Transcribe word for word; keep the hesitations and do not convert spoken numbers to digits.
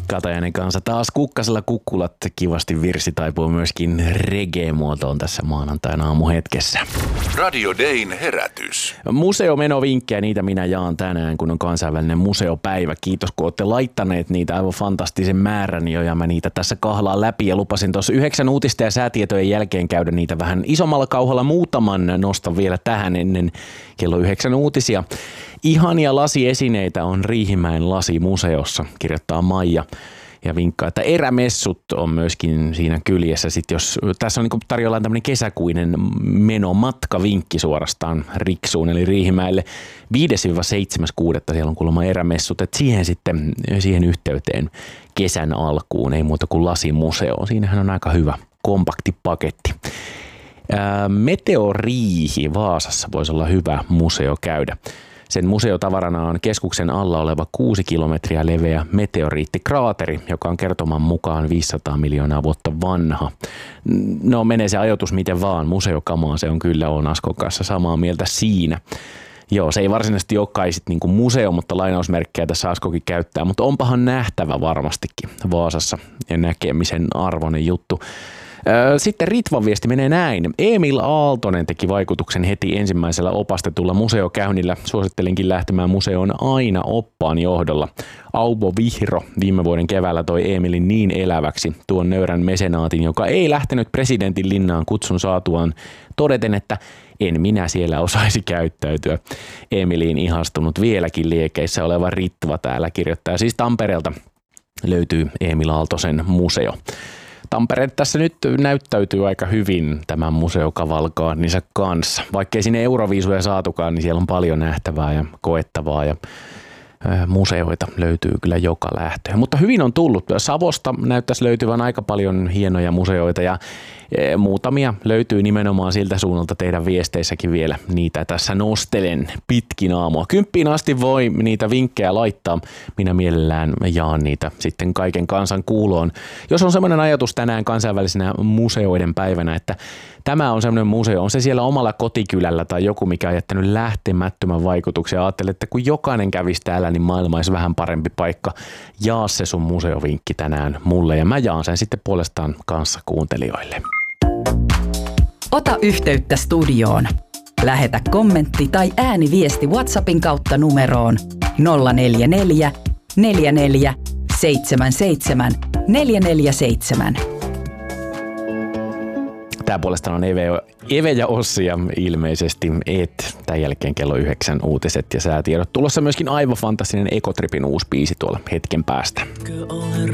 Katajainen kanssa taas Kukkasella kukkulat. Kivasti virsi taipuu myöskin reggae-muotoon tässä maanantaina aamuhetkessä. Radio Dayn herätys. Museomenovinkkejä, niitä minä jaan tänään, kun on kansainvälinen museopäivä. Kiitos, kun olette laittaneet niitä aivan fantastisen määrän jo, ja mä niitä tässä kahlaan läpi. Ja lupasin tuossa yhdeksän uutista ja säätietojen jälkeen käydä niitä vähän isommalla kauhalla. Muutaman nostan vielä tähän ennen kello yhdeksän uutisia. Ihania lasiesineitä on Riihimäen lasimuseossa, kirjoittaa Maija. Ja vinkkaa, että erämessut on myöskin siinä kyljessä. Sitten jos tässä on niin tarjolla tämmöinen kesäkuinen menomatkavinkki suorastaan Riksuun, eli Riihimäelle viides seitsemäs kuudetta siellä on kuulemma erämessut. Että siihen sitten, siihen yhteyteen kesän alkuun, ei muuta kuin lasimuseo. Siinähän on aika hyvä kompakti paketti. Ää, Meteoriihi Vaasassa voisi olla hyvä museo käydä. Sen museotavarana on keskuksen alla oleva kuusi kilometriä leveä meteoriittikraateri, joka on kertoman mukaan viisisataa miljoonaa vuotta vanha. No menee se ajoitus miten vaan, museokamaa se on kyllä, on Askon kanssa samaa mieltä siinä. Joo, se ei varsinaisesti ole kai sit niinku museo, mutta lainausmerkkejä tässä Askokin käyttää, mutta onpahan nähtävä varmastikin Vaasassa ja näkemisen arvoinen juttu. Sitten Ritvan viesti menee näin. Emil Aaltonen teki vaikutuksen heti ensimmäisellä opastetulla museokäynnillä. Suosittelinkin lähtemään museoon aina oppaan johdolla. Aubo Vihro viime vuoden keväällä toi Emilin niin eläväksi tuon nöyrän mesenaatin, joka ei lähtenyt presidentin linnaan kutsun saatuaan todeten, että en minä siellä osaisi käyttäytyä. Emiliin ihastunut vieläkin liekeissä oleva Ritva täällä kirjoittaa. Siis Tampereelta löytyy Emil Aaltosen museo. Tampere tässä nyt näyttäytyy aika hyvin tämän museokavalkaanninsa kanssa. Vaikkei sinne Euroviisuja saatukaan, niin siellä on paljon nähtävää ja koettavaa ja museoita löytyy kyllä joka lähtöön. Mutta hyvin on tullut. Savosta näyttäisi löytyvän aika paljon hienoja museoita ja muutamia löytyy nimenomaan siltä suunnalta teidän viesteissäkin vielä. Niitä tässä nostelen pitkin aamua. Kymppiin asti voi niitä vinkkejä laittaa. Minä mielellään jaan niitä sitten kaiken kansan kuuloon. Jos on semmoinen ajatus tänään kansainvälisenä museoiden päivänä, että tämä on semmoinen museo, on se siellä omalla kotikylällä tai joku, mikä on jättänyt lähtemättömän vaikutuksen. Ajattelin, että kun jokainen kävisi täällä, niin maailma olisi vähän parempi paikka. Jaa se sun museovinkki tänään mulle ja mä jaan sen sitten puolestaan kanssa kuuntelijoille. Ota yhteyttä studioon. Lähetä kommentti tai ääniviesti WhatsAppin kautta numeroon nolla neljä neljä, neljä neljä, seitsemän seitsemän, neljä neljä seitsemän. Tää puolestaan on Eve, Eve ja Ossi ja ilmeisesti et. Tämän jälkeen kello yhdeksän uutiset ja säätiedot. Tulossa myöskin aivan fantastinen Ekotripin uusi biisi tuolla hetken päästä. Olen